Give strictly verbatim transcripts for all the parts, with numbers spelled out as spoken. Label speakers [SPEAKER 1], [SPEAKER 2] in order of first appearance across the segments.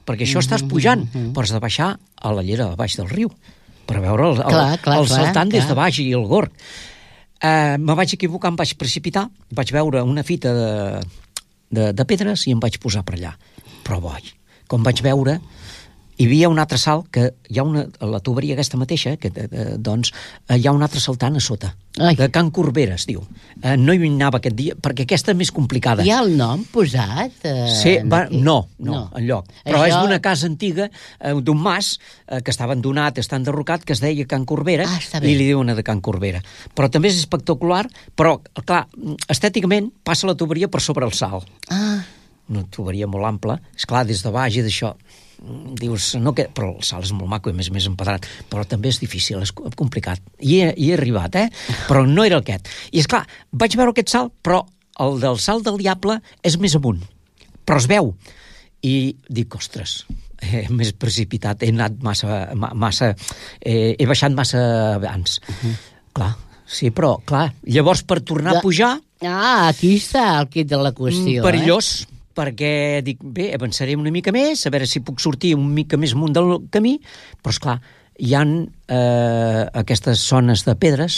[SPEAKER 1] perquè això estàs pujant, però has de baixar a la llera de baix del riu, per veure el, el,
[SPEAKER 2] clar, clar,
[SPEAKER 1] el saltant
[SPEAKER 2] clar,
[SPEAKER 1] des de baix i el gorg. Uh, me vaig equivocar, em vaig precipitar, vaig veure una fita de, de, de pedres i em vaig posar per allà. Però boi, com vaig veure, hi havia un altre salt, que hi ha una, a la tuberia aquesta mateixa, que eh, doncs hi ha un altre saltant a sota,
[SPEAKER 2] Ai.
[SPEAKER 1] de Can Corbera, es diu. Eh, no hi anava aquest dia, perquè aquesta és més complicada.
[SPEAKER 2] Hi ha el nom posat? Eh,
[SPEAKER 1] Sí, va,
[SPEAKER 2] aquí?
[SPEAKER 1] no, no, no, enlloc. Però
[SPEAKER 2] Això...
[SPEAKER 1] és d'una casa antiga, eh, d'un mas, eh, que estava endonat, està enderrocat, que es deia Can Corbera,
[SPEAKER 2] Ah, està bé.
[SPEAKER 1] i li diuen de Can Corbera. Però també és espectacular, però, clar, estèticament passa la tuberia per sobre el salt.
[SPEAKER 2] Ah,
[SPEAKER 1] Una tuberia molt ampla. Esclar, des de baix i d'això, dius, no que... però el salt és molt maco i a més a més empedrat, però també és difícil, és complicat. I he, hi he arribat, eh? Però no era aquest. I és clar, vaig veure aquest salt, però el del salt del diable és més amunt, però es veu. I dic, ostres, eh, més precipitat, he anat massa... massa eh, he baixat massa abans. Uh-huh. Clar, sí, però, clar, llavors per tornar
[SPEAKER 2] De...
[SPEAKER 1] a pujar...
[SPEAKER 2] ah, aquí està el quid de la qüestió,
[SPEAKER 1] perillós, eh? Perquè dic, bé, avançaré una mica més, a veure si puc sortir una mica més amunt del camí, però, esclar, hi ha eh, aquestes zones de pedres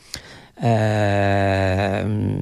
[SPEAKER 1] eh,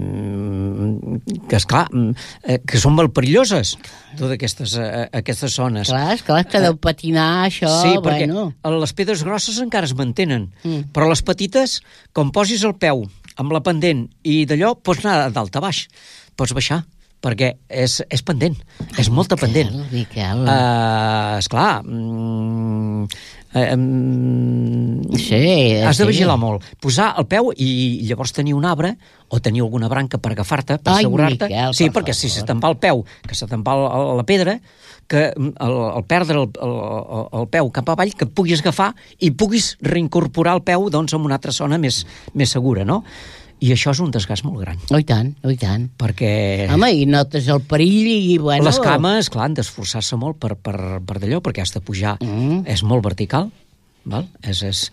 [SPEAKER 1] que, esclar, eh, que són molt perilloses, totes aquestes, eh, aquestes zones.
[SPEAKER 2] Clar, esclar, que deu patinar això,
[SPEAKER 1] Sí, perquè
[SPEAKER 2] bueno...
[SPEAKER 1] les pedres grosses encara es mantenen,
[SPEAKER 2] Mm.
[SPEAKER 1] però les petites, com posis el peu amb la pendent i d'allò, pots anar de dalt a baix, pots baixar, perquè és, és pendent, és molta pendent.
[SPEAKER 2] Miquel,
[SPEAKER 1] Uh, esclar, mm, uh, um,
[SPEAKER 2] sí,
[SPEAKER 1] has de
[SPEAKER 2] sí.
[SPEAKER 1] vigilar molt. Posar el peu i llavors tenir un arbre o tenir alguna branca per agafar-te, per
[SPEAKER 2] Ai,
[SPEAKER 1] assegurar-te.
[SPEAKER 2] Miquel,
[SPEAKER 1] Sí,
[SPEAKER 2] per
[SPEAKER 1] perquè si
[SPEAKER 2] favor.
[SPEAKER 1] se te'n va el peu, que se te'n va la, la pedra, que el, el perdre el, el, el peu cap avall, que et puguis agafar i puguis reincorporar el peu doncs, en una altra zona més, més segura, no? I això és un desgast molt gran,
[SPEAKER 2] Oh, i tant, oh, i tant.
[SPEAKER 1] perquè
[SPEAKER 2] Home, i notes el perill i, bueno...
[SPEAKER 1] les cames, clar, han d'esforçar-se molt per, per, per d'allò, perquè has de pujar,
[SPEAKER 2] Mm.
[SPEAKER 1] és molt vertical, val? És, és,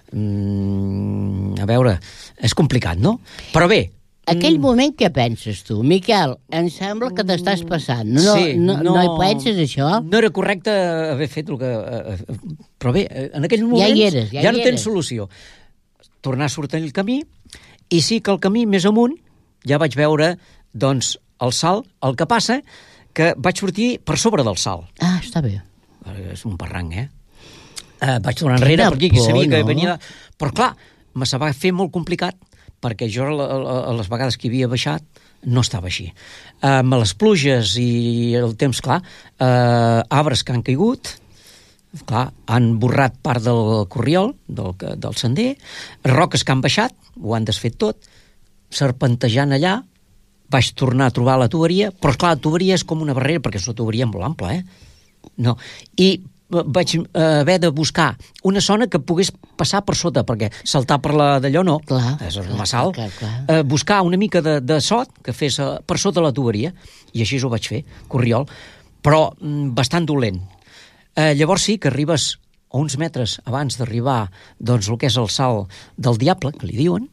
[SPEAKER 1] mm, a veure, és complicat, no? Però bé...
[SPEAKER 2] Aquell moment què penses tu? Miquel, em sembla que t'estàs passant. No,
[SPEAKER 1] sí,
[SPEAKER 2] no, no, no hi penses, això?
[SPEAKER 1] No era correcte haver fet el que... eh, eh, Però bé, eh, en aquells moments
[SPEAKER 2] Ja hi eres, ja
[SPEAKER 1] ja
[SPEAKER 2] hi
[SPEAKER 1] no tens
[SPEAKER 2] eres.
[SPEAKER 1] solució. Tornar a sortir el camí, i sí que el camí més amunt ja vaig veure, doncs, el salt, el que passa, que vaig sortir per sobre del salt.
[SPEAKER 2] Ah, està bé.
[SPEAKER 1] És un barranc, eh? Uh, vaig tornar enrere per aquí, que
[SPEAKER 2] por,
[SPEAKER 1] sabia que
[SPEAKER 2] no?
[SPEAKER 1] venia... Però, clar, me se va fer molt complicat, perquè jo, a, a, a les vegades que havia baixat, no estava així. Uh, amb les pluges i el temps, clar, uh, arbres que han caigut, clar, han borrat part del corriol, del, del sender, roques que han baixat, ho han desfet tot, serpentejant allà, vaig tornar a trobar la tuberia, però, clar, la tuberia és com una barrera, perquè és una tuberia molt ampla, eh? No. I vaig eh, haver de buscar una zona que pogués passar per sota, perquè saltar per la d'allò no,
[SPEAKER 2] Clar,
[SPEAKER 1] és
[SPEAKER 2] clar,
[SPEAKER 1] un salt.
[SPEAKER 2] clar, clar.
[SPEAKER 1] Eh, buscar una mica de, de sot que fes eh, per sota la tuberia, i així ho vaig fer, corriol, però mm, bastant dolent. Eh, llavors sí que arribes a uns metres abans d'arribar doncs, el que és el salt del diable, que li diuen.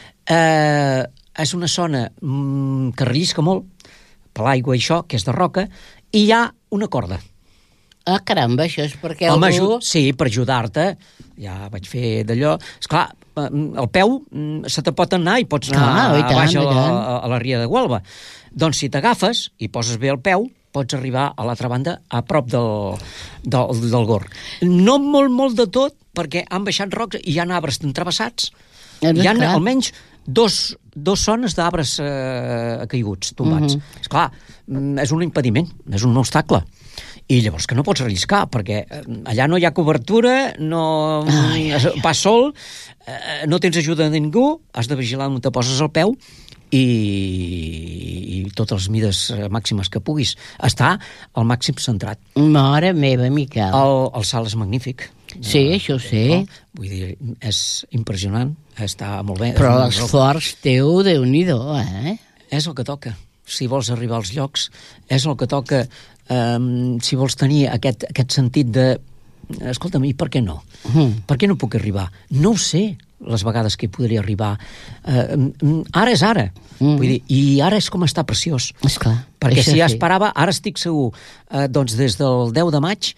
[SPEAKER 1] Eh, és una zona mm, que rellisca molt, per l'aigua i això, que és de roca, i hi ha una corda.
[SPEAKER 2] Ah, caramba, això és perquè
[SPEAKER 1] Home,
[SPEAKER 2] algú...
[SPEAKER 1] aju- sí, per ajudar-te, ja vaig fer d'allò. Esclar, eh, el peu mm, se te pot anar i pots anar
[SPEAKER 2] Ah, i
[SPEAKER 1] a
[SPEAKER 2] tant,
[SPEAKER 1] baix a
[SPEAKER 2] i
[SPEAKER 1] la,
[SPEAKER 2] tant.
[SPEAKER 1] a, a la ria de Gualba. Doncs si t'agafes i poses bé el peu, pots arribar a l'altra banda, a prop del, del, del Gorg. No molt, molt de tot, perquè han baixat rocs i hi ha arbres entrevessats.
[SPEAKER 2] És
[SPEAKER 1] Hi ha
[SPEAKER 2] clar.
[SPEAKER 1] almenys dos, dos zones d'arbres eh, caiguts, tombats.
[SPEAKER 2] Mhm.
[SPEAKER 1] Esclar, mm, és un impediment, és un obstacle. I llavors que no pots relliscar, perquè eh, allà no hi ha cobertura, no
[SPEAKER 2] Ai, ai, ai.
[SPEAKER 1] vas sol, eh, no tens ajuda de ningú, has de vigilar on te poses el peu i, i totes les mides eh, màximes que puguis estar al màxim centrat.
[SPEAKER 2] Mare meva, Miquel.
[SPEAKER 1] El, el salt és magnífic.
[SPEAKER 2] Sí, això ho sé.
[SPEAKER 1] No? Vull dir, és impressionant, està molt bé.
[SPEAKER 2] Però
[SPEAKER 1] És un-
[SPEAKER 2] l'esforç teu, Déu-n'hi-do, eh?
[SPEAKER 1] És el que toca. Si vols arribar als llocs, és el que toca. Um, si vols tenir aquest, aquest sentit de... Escolta'm, i per què no?
[SPEAKER 2] Mm.
[SPEAKER 1] Per què no puc arribar? No ho sé, les vegades que hi podria arribar. Uh, ara és ara.
[SPEAKER 2] Mm.
[SPEAKER 1] Vull dir, i ara és com està preciós.
[SPEAKER 2] Esclar.
[SPEAKER 1] Perquè
[SPEAKER 2] això
[SPEAKER 1] si ja
[SPEAKER 2] sí.
[SPEAKER 1] esperava, ara estic segur, eh, doncs des del deu de maig